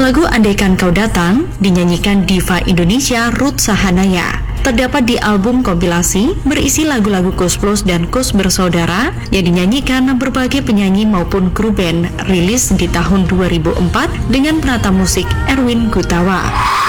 Lagu Andaikan Kau Datang dinyanyikan diva Indonesia Ruth Sahanaya. Terdapat di album kompilasi berisi lagu-lagu Koes Plus dan Koes Bersaudara yang dinyanyikan berbagai penyanyi maupun kru band, rilis di tahun 2004 dengan penata musik Erwin Gutawa.